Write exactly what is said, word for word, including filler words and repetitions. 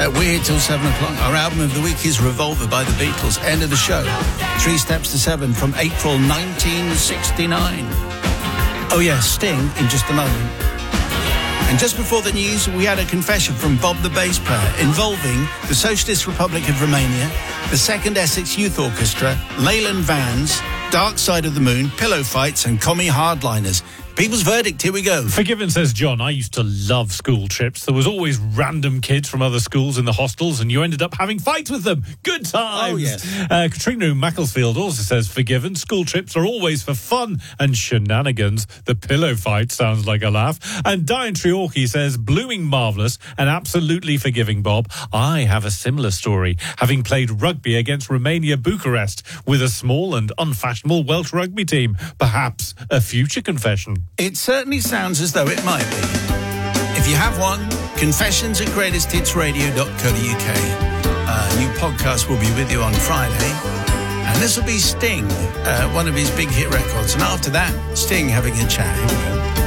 Uh, we're here till seven o'clock. Our album of the week is Revolver by the Beatles. End of the show. Three Steps to Seven from April nineteen sixty-nine. Oh, yeah, Sting in just a moment. And just before the news, we had a confession from Bob the bass player involving the Socialist Republic of Romania, the Second Essex Youth Orchestra, Leyland Vans, Dark Side of the Moon, Pillow Fights and Commie Hardliners. People's verdict, here we go. Forgiven, says John. I used to love school trips. There was always random kids from other schools in the hostels, and you ended up having fights with them. Good times. Oh, yes. Uh, Katrina in Macclesfield also says, forgiven. School trips are always for fun and shenanigans. The pillow fight sounds like a laugh. And Diane Treorchy says, blooming marvellous and absolutely forgiving, Bob. I have a similar story, having played rugby against Romania Bucharest with a small and unfashionable Welsh rugby team. Perhaps a future confession. It certainly sounds as though it might be. If you have one, confessions at greatest hits radio dot co dot uk. Uh, new podcast will be with you on Friday. And this will be Sting, uh, one of his big hit records. And after that, Sting having a chat. Here we go.